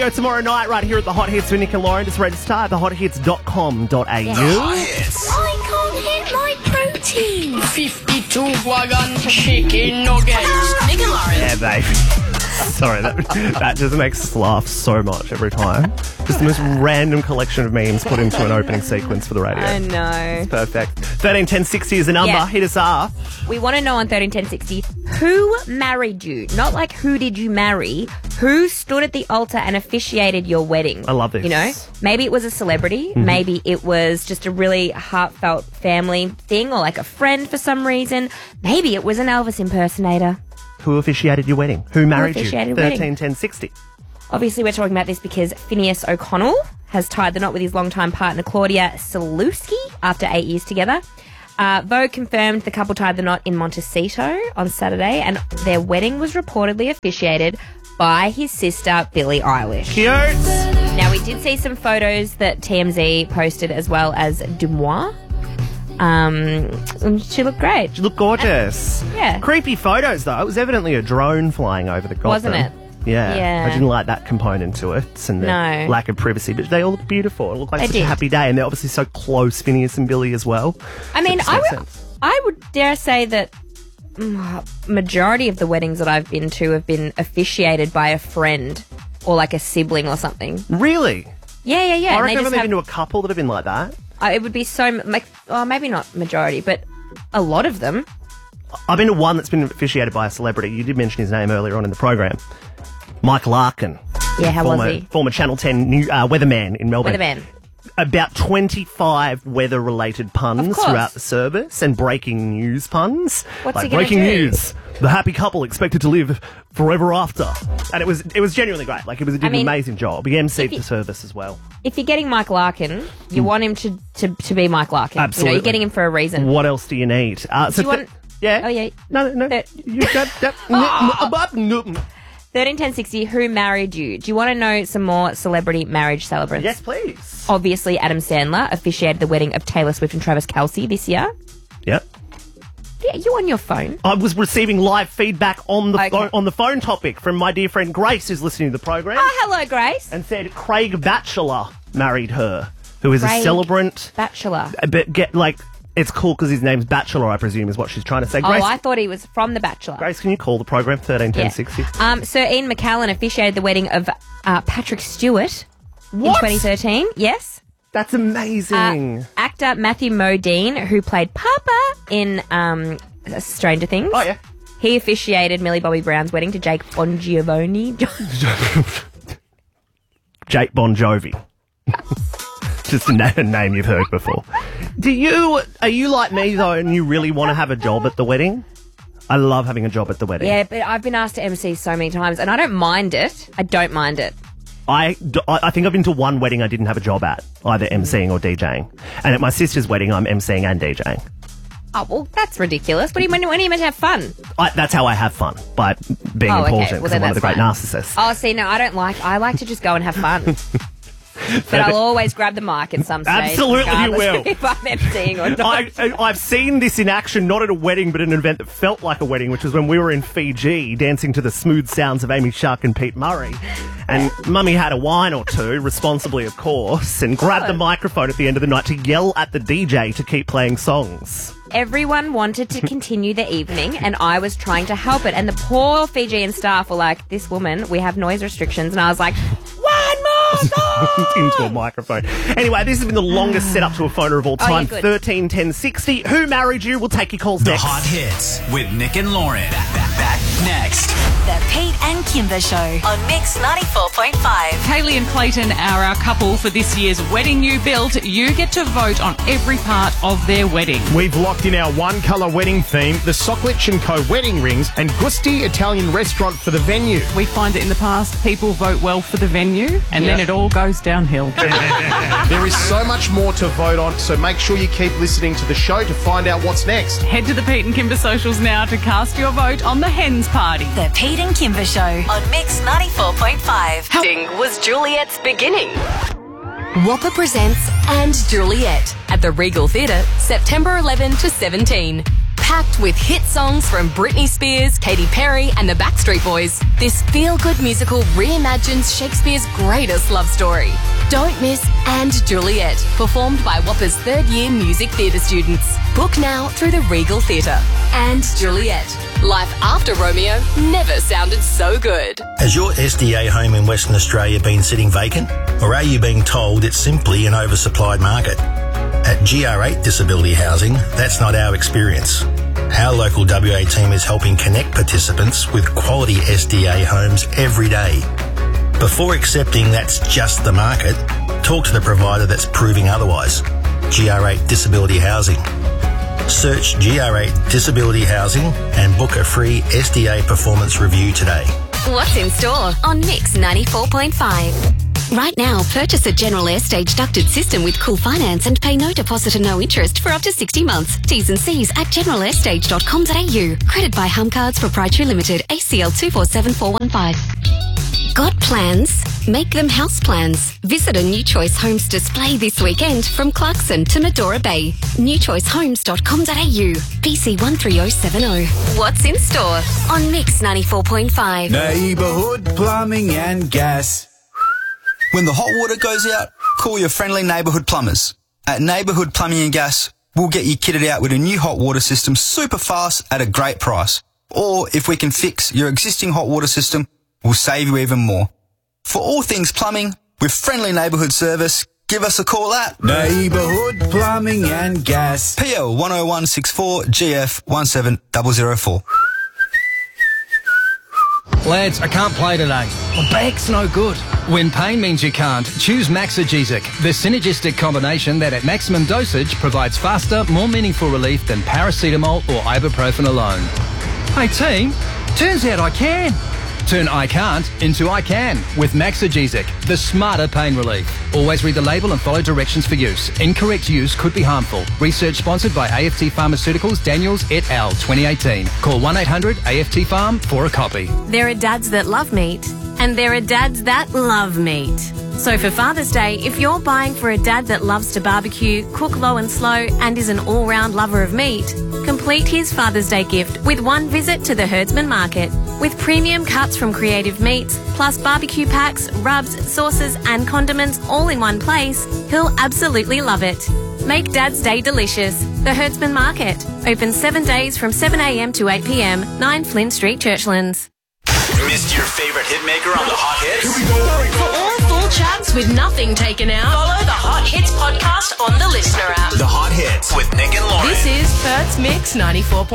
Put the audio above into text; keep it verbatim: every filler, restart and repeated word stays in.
Go tomorrow night right here at the Hot Hits with Nick and Lauren. Just ready to start at the hot hits dot com dot a u. Yes. I can't hit my protein. fifty-two wagon chicken nuggets. Nick and Lauren. Yeah, baby. Sorry, that, that just makes us laugh so much every time. Just the most random collection of memes put into an opening sequence for the radio. I know. Perfect. thirteen ten sixty is the number. Yeah. Hit us up. We want to know on thirteen ten sixty, who married you? Not like who did you marry, who stood at the altar and officiated your wedding? I love this. You know, maybe it was a celebrity, Mm-hmm. maybe it was just a really heartfelt family thing or like a friend for some reason. Maybe it was an Elvis impersonator. Who officiated your wedding? Who married you? officiated wedding? thirteen ten sixty. Obviously, we're talking about this because Phineas O'Connell has tied the knot with his longtime partner Claudia Salewski after eight years together. Uh, Vogue confirmed the couple tied the knot in Montecito on Saturday, and their wedding was reportedly officiated by his sister Billie Eilish. Cute. Now, we did see some photos that T M Z posted as well as Dumois. Um, and she looked great. You look gorgeous. Yeah. Creepy photos, though. It was evidently a drone flying over the Gotham. Wasn't it? Yeah. Yeah. I didn't like that component to it and the No. lack of privacy, but they all look beautiful. It looked like They such did. a happy day, and they're obviously so close, Phineas and Billy as well. I mean, It just I makes would, sense. I would dare say that mm, majority of the weddings that I've been to have been officiated by a friend or like a sibling or something. Really? Yeah, yeah, yeah. I and reckon they I've just only have, been to a couple that have been like that. uh, it would be so, m- like, oh, maybe not majority, but a lot of them. I've been to one that's been officiated by a celebrity. You did mention his name earlier on in the program. Mike Larkin. Yeah, how former, was he? Former Channel ten new, uh, weatherman in Melbourne. Weatherman. About twenty-five weather-related puns Of course. throughout the service and breaking news puns. What's like he gonna breaking do? news: the happy couple expected to live forever after. And it was it was genuinely great. Like it was it did I an mean, amazing job. He emceed if you- the service as well. If you're getting Mike Larkin, you want him to, to, to be Mike Larkin. You Absolutely. know, you're getting him for a reason. What else do you need? Uh, so Do you th- want- yeah. Oh, yeah. No, no, no. Th- You got that. thirteen ten sixty, who married you? Do you want to know some more celebrity marriage celebrants? Yes, please. Obviously, Adam Sandler officiated the wedding of Taylor Swift and Travis Kelce this year. Yep. Yeah, you on your phone. I was receiving live feedback on the Okay. phone, on the phone topic from my dear friend Grace, who's listening to the program, Oh, hello, Grace. and said Craig Batchelor married her, who is a Craig celebrant. Bachelor. But get like, it's cool because his name's Bachelor, I presume, is what she's trying to say. Grace, Oh, I thought he was from The Bachelor. Grace, can you call the program thirteen ten sixty? Um, Sir Ian McKellen officiated the wedding of uh, Patrick Stewart in What? twenty thirteen. Yes. That's amazing. Uh, actor Matthew Modine, who played Papa in um, Stranger Things. Oh yeah. He officiated Millie Bobby Brown's wedding to Jake Bongiovanni. Jake Bon Jovi. Just a, na- a name you've heard before. Do you, are you like me though and you really want to have a job at the wedding? I love having a job at the wedding. Yeah, but I've been asked to M C so many times, and I don't mind it. I don't mind it. I, d- I I think I've been to one wedding I didn't have a job at, either emceeing or DJing. And at my sister's wedding, I'm emceeing and DJing. Oh, well, that's ridiculous. What do you mean? When are you meant to have fun? I, that's how I have fun, by being Oh, okay. important, Well, because then I'm one of the that's great fine. narcissists. Oh, see, no, I don't like. I like to just go and have fun. But I'll always grab the mic at some stage. Absolutely you regardless will. If I'm emceeing or not. I, I- I've seen this in action, not at a wedding, but at an event that felt like a wedding, which was when we were in Fiji dancing to the smooth sounds of Amy Shark and Pete Murray. And Mummy had a wine or two, responsibly of course, and grabbed the microphone at the end of the night to yell at the D J to keep playing songs. Everyone wanted to continue the evening, and I was trying to help it. And the poor Fijian staff were like, "This woman, we have noise restrictions." And I was like, "One more song!" Into a microphone. Anyway, this has been the longest setup to a phoner of all Oh, yeah, time. good. thirteen ten sixty. Who married you? We'll take your calls The next. Hot Hits with Nick and Lauren. Back, back, back next. The Pete and Kimber Show on Mix ninety-four point five. Kaylee and Clayton are our couple for this year's wedding you built. You get to vote on every part of their wedding. We've locked in our one-colour wedding theme, the Soklich and Co. wedding rings, and Gusti Italian restaurant for the venue. We find that in the past, people vote well for the venue, and then it all goes downhill. There is so much more to vote on, so make sure you keep listening to the show to find out what's next. Head to the Pete and Kimber socials now to cast your vote on the Hens Party. The Pete and Kimber Show on Mix ninety-four point five. Was Juliet's beginning. Whopper presents And Juliet at the Regal Theatre, September eleventh to seventeenth. packed with hit songs from Britney Spears, Katy Perry and the Backstreet Boys. This feel-good musical reimagines Shakespeare's greatest love story. Don't miss And Juliet, performed by Whopper's third-year music theatre students. Book now through the Regal Theatre. And Juliet. Life after Romeo never sounded so good. Has your S D A home in Western Australia been sitting vacant? Or are you being told it's simply an oversupplied market? At G R eight Disability Housing, that's not our experience. Our local W A team is helping connect participants with quality S D A homes every day. Before accepting that's just the market, talk to the provider that's proving otherwise. G R eight Disability Housing. Search G R eight Disability Housing and book a free S D A performance review today. What's in store on Mix ninety-four point five? Right now, purchase a General Airstage ducted system with Cool Finance and pay no deposit and no interest for up to sixty months. T's and C's at general airstage dot com dot a u. Credit by Hum Cards Proprietary Limited, A C L two four seven four one five. Got plans? Make them house plans. Visit a New Choice Homes display this weekend from Clarkson to Medora Bay. new choice homes dot com dot a u. P C one three zero seven zero. What's in store on Mix ninety-four point five? Neighbourhood Plumbing and Gas. When the hot water goes out, call your friendly neighbourhood plumbers. At Neighbourhood Plumbing and Gas, we'll get you kitted out with a new hot water system super fast at a great price. Or if we can fix your existing hot water system, we'll save you even more. For all things plumbing, with friendly neighbourhood service, give us a call at Neighbourhood Plumbing and Gas. P L one oh one six four G F one seven zero zero four. Lads, I can't play today. My back's no good. When pain means you can't, choose Maxigesic, the synergistic combination that at maximum dosage provides faster, more meaningful relief than paracetamol or ibuprofen alone. Hey team, turns out I can. Turn I can't into I can with Maxigesic, the smarter pain relief. Always read the label and follow directions for use. Incorrect use could be harmful. Research sponsored by A F T Pharmaceuticals, Daniels et al. twenty eighteen. Call one eight hundred A F T Farm for a copy. There are dads that love meat, and there are dads that love meat. So for Father's Day, if you're buying for a dad that loves to barbecue, cook low and slow, and is an all-round lover of meat, complete his Father's Day gift with one visit to the Herdsman Market. With premium cuts from Creative Meats, plus barbecue packs, rubs, sauces and condiments all in one place, he'll absolutely love it. Make Dad's Day delicious. The Herdsman Market. Open seven days from seven a m to eight p m, nine Flynn Street, Churchlands. Missed your favourite hitmaker on the Hot Hits? For all full chats with nothing taken out, follow the Hot Hits podcast on the Listener app. The Hot Hits with Nick and Lauren. This is Perth's Mix ninety-four point five.